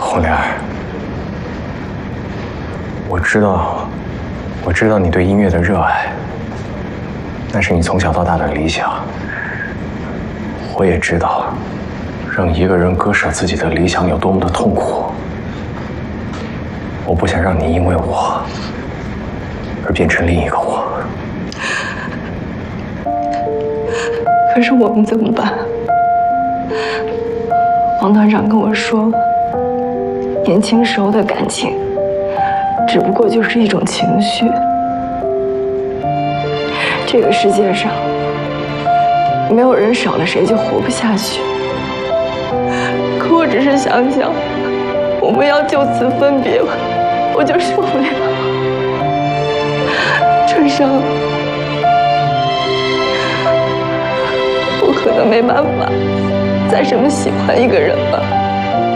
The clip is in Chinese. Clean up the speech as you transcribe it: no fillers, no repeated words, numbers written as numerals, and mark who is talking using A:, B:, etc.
A: 红莲儿，我知道你对音乐的热爱，那是你从小到大的理想。我也知道，让一个人割舍自己的理想有多么的痛苦。我不想让你因为我而变成另一个我。
B: 可是我们怎么办？王团长跟我说，年轻时候的感情只不过就是一种情绪。这个世界上没有人少了谁就活不下去。可我只是想想，我们要就此分别了，我就受不了。春生，我可能没办法再这么喜欢一个人了。